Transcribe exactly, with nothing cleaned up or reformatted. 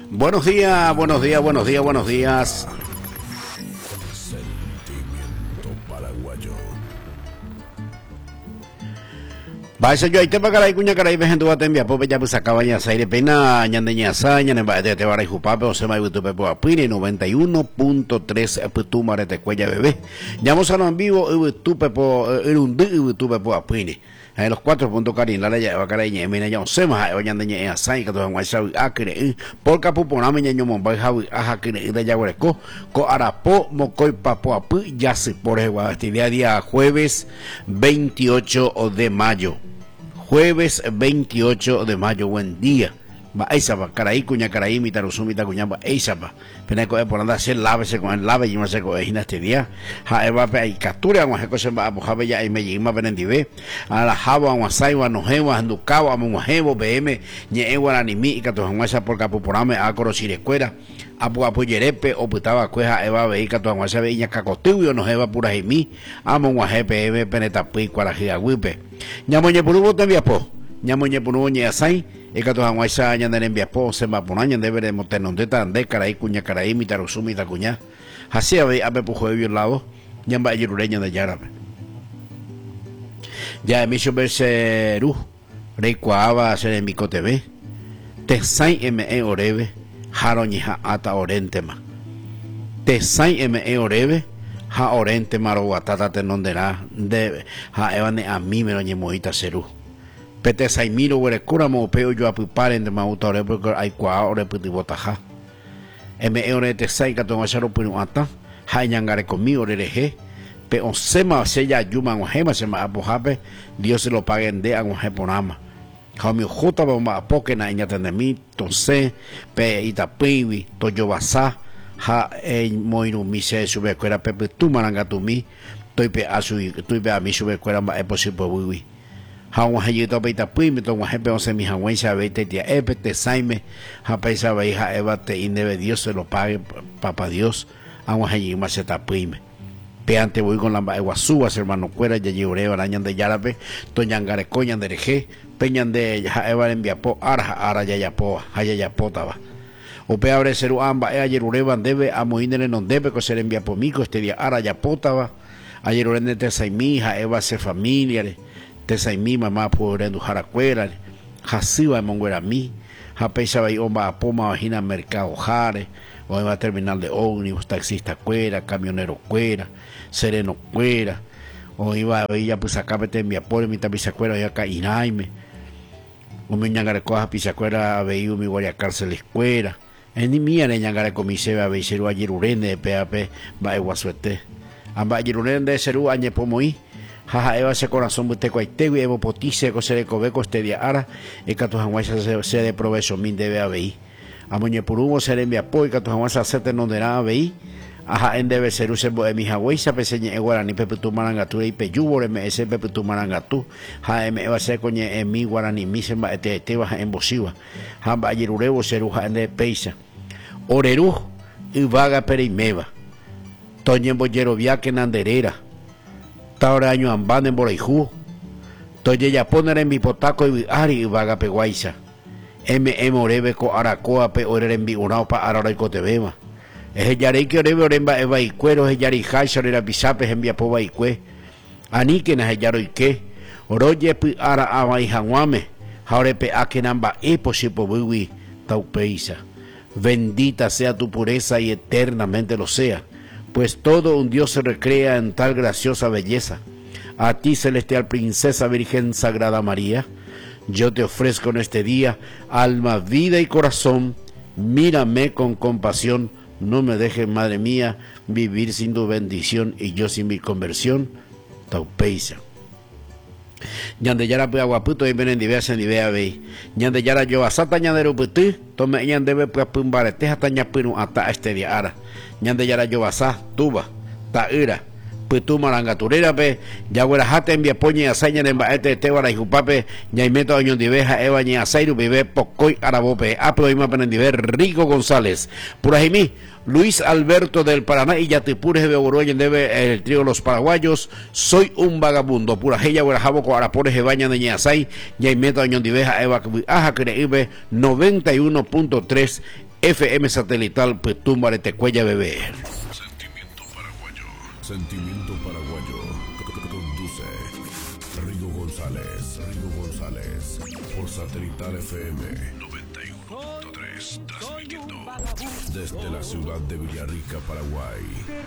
Buenos días, buenos días, buenos días, buenos días. Sentimiento paraguayo. Va ese yo ahí te para caray cuña caray ves en tu batembia pope ya pues acaba ya saire pena ñande ñasa ñane va de te va a jupape o se va a tu pepo apine noventa y uno punto tres tu marete cuella bebé. Llamos a no en vivo tu pepo un tu pepo apine. En los cuatro puntos carin la ya va caray ñe ya se ma o ñande ñasa y que to guasa akre por capuponame ñeño monba jawi aja que de ya hueco co arapo mocoy papo apu ya se por este día día jueves veintiocho de mayo. Jueves veintiocho de mayo, buen día. Va Eisapa, Caraí, Cuña Caraí, Mitarusumita, Cuñamba, Eisapa. Peneco, por andar a hacer lávese con el lave, y no sé cómo es este día. Jaeva, y captura, vamos a hacer a Mojave ya y me llegó a Benendive. A la Java, a Wasaiwa, a Nojewa, a Nucao, a Monjevo, B M, Ñewa, Animi, y Catojanguasa por Capuporame, a Corosirecuera. Apu apoyerepe o putaba cueja eva veika to anguasa veña cacotiu no jeva pura jimi amo guaje pm penetapi cuarajia wipe ñamoñe purubo tembiapo ñamoñe purubo ñe asai e cato anguasa ñandere enviapo se va ponaña debe de motenondeta ande carai cuña carai mitarusumi ta cuña hacia ve abe pujo de lado ñamba yirureña de yarabe ya emisio berseru recuava ser en Mico T V tesai me orebe Haroñija ata orentema. Tesai me orebe, ha orentema ro watata tenondera de ha evane a mí me lo ñemoita seru. Pete sai miro were cura mo peo yo apuparen de mauta ore porque hay qua ore puti botaja. Me ore tesai ka tonga sharo punu ata, ha ñangare conmigo rereje, pe on sema sella yuma ngojema sema apojape, Dios se lo paguen de angojeponama. Kami jota ba poke na inya tendemi tonse pe itapiwi toyo basa ha e moinu mise sube kwera pepe tu maranga tu mi toipe asu toipe a mi sube kwera ba e posible wiwi ha wa hayi to be itapiwi to wa hepe on se mi hawen sa vete dia epete saime ha paisa ba hija eva te indebe Dios se lo pague papá Dios a wa hayi ma se tapiwi pe ante voy con la guasúa hermano cuera ya lloré arañan de yarape toñangare coñan de reje peñan de ya eva enviapo ara ara ya yapo haya yapotaba o pe abre seru amba e ayer ureban debe a moinere non debe co ser enviapo mico este día ara yapotaba ayer urende te sai mi hija eva se familia te sai mi mamá por jara cuera hasiva monguera mi ha pesa vai omba poma vagina mercado jare o va a terminal de ómnibus taxista cuera camionero cuera sereno cuera o iba a ella pues acá te envía por mi tapisa cuera y acá inaime o me ñangare coja pisa cuera veiu mi guardia cárcel escuela en ni mía le ñangare comise va a veisero ayer urende de P A P va a guasuete amba ayer urende de seru añe pomoi jaja eva ese corazón bute cuaitegu evo potice co se cobeco este día ara e cato janguaisa se de provecho min debe a vei amoñe purumo se envía por cato janguaisa sete no de nada vei aja en debe ser use bo mi hawaisa peseñe e guarani pepe tu marangatu e peyubo me ese pepe tu marangatu ha me va se coñe en mi guarani mi se ba te te va en bosiva ha ba yirurevo seru ha en peisa oreru y vaga perimeva toñe boyero viaque nanderera taora año ambane boreiju toye ya poner en mi potaco y ari y vaga peguaisa m m orebe co aracoa pe orere en mi unao pa arara y cotebema es el yarei que orebe oremba eva y cuero es yari jaisa orera pisapes envía poba y cue aníquenas el yaro y que oroye pi ara ava y janguame jaurepe akenamba e posipo buwi taupeisa bendita sea tu pureza y eternamente lo sea pues todo un Dios se recrea en tal graciosa belleza a ti celestial princesa virgen sagrada María yo te ofrezco en este día alma, vida y corazón mírame con compasión. No me dejes, madre mía, vivir sin tu bendición y yo sin mi conversión. Taupeisa. Ñande yara pues aguaputo y ven en diversa en idea ve. Ñande yara yo asata ñandero puti. Tome ñande ve pues pumbarete hasta ñapinu hasta este día ara. Ñande yara yo asa tuba ta ira. Putu marangaturera pe ya güera jate envía poñe asaña en baete te bara y jupape ñaimeto año diveja eva ña asairu vive pocoy arabope apro ima penendive Rico González pura jimi Luis Alberto del Paraná y Yatipures de Oroyen debe el trío Los Paraguayos soy un vagabundo pura ella güera jabo con arapores de baña de ñasai ñaimeto año diveja eva aja creíbe noventa y uno punto tres F M satelital Petumare Tecuella Bebé. Sentimiento paraguayo. Sentimiento paraguayo. Conduce Rigo González. Rigo González. Por satelital F M noventa y uno punto tres. Transmitiendo desde la ciudad de Villarrica, Paraguay.